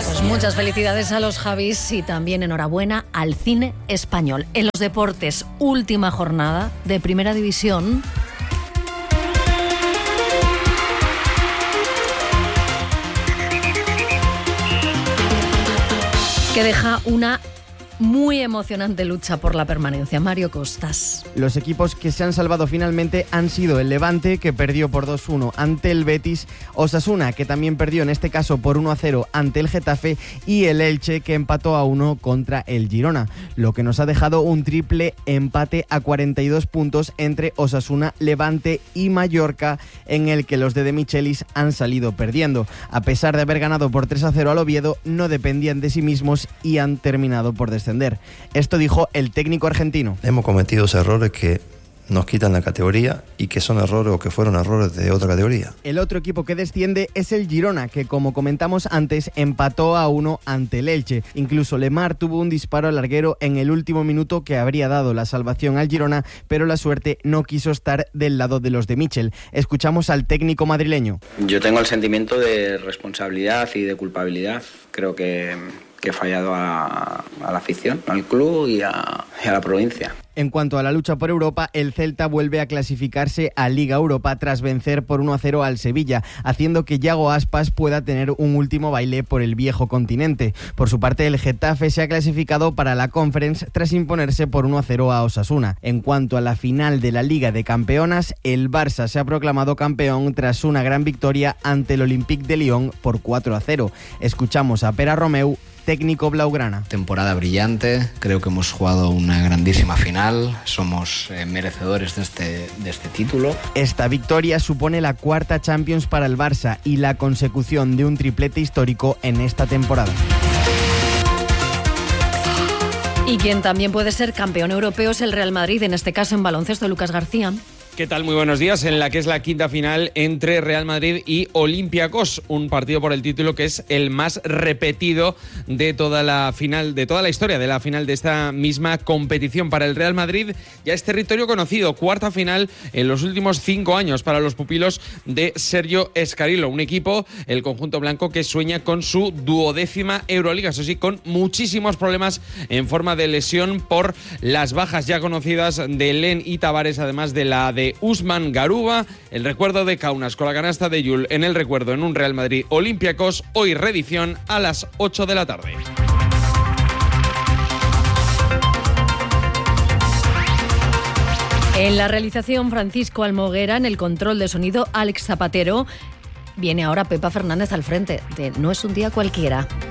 Pues muchas felicidades a los Javis y también enhorabuena al cine español. En los deportes, última jornada de Primera División. Que deja una muy emocionante lucha por la permanencia. Mario Costas. Los equipos que se han salvado finalmente han sido el Levante, que perdió por 2-1 ante el Betis, Osasuna, que también perdió en este caso por 1-0 ante el Getafe, y el Elche, que empató a 1 contra el Girona, lo que nos ha dejado un triple empate a 42 puntos entre Osasuna, Levante y Mallorca, en el que los de Michelis han salido perdiendo. A pesar de haber ganado por 3-0 al Oviedo, no dependían de sí mismos y han terminado por descender. Esto dijo el técnico argentino. Hemos cometido errores que nos quitan la categoría y que son errores o que fueron errores de otra categoría. El otro equipo que desciende es el Girona, que como comentamos antes empató a 1 ante el Elche. Incluso Lemar tuvo un disparo al larguero en el último minuto que habría dado la salvación al Girona, pero la suerte no quiso estar del lado de los de Michel. Escuchamos al técnico madrileño. Yo tengo el sentimiento de responsabilidad y de culpabilidad. Creo que he fallado a la afición, al club y a la provincia. En cuanto a la lucha por Europa, el Celta vuelve a clasificarse a Liga Europa tras vencer por 1-0 al Sevilla, haciendo que Yago Aspas pueda tener un último baile por el viejo continente. Por su parte, el Getafe se ha clasificado para la Conference tras imponerse por 1-0 a Osasuna. En cuanto a la final de la Liga de Campeonas, el Barça se ha proclamado campeón tras una gran victoria ante el Olympique de Lyon por 4-0. Escuchamos a Pere Romeu, técnico blaugrana. Temporada brillante, creo que hemos jugado una grandísima final, somos merecedores de este título. Esta victoria supone la cuarta Champions para el Barça y la consecución de un triplete histórico en esta temporada. Y quien también puede ser campeón europeo es el Real Madrid, en este caso en baloncesto, Lucas García. ¿Qué tal? Muy buenos días. En la que es la quinta final entre Real Madrid y Olympiacos, un partido por el título que es el más repetido de toda la final, de toda la historia de la final de esta misma competición. Para el Real Madrid ya es territorio conocido, cuarta final en los últimos 5 años para los pupilos de Sergio Escarilo, un equipo, el conjunto blanco, que sueña con su 12ª Euroliga, eso sí, con muchísimos problemas en forma de lesión por las bajas ya conocidas de Len y Tavares, además de la de Usman Garuba. El recuerdo de Kaunas con la canasta de Yul en el recuerdo en un Real Madrid Olympiacos, hoy reedición a las 8 de la tarde. En la realización, Francisco Almoguera, en el control de sonido, Alex Zapatero. Viene ahora Pepa Fernández al frente de No es un día cualquiera.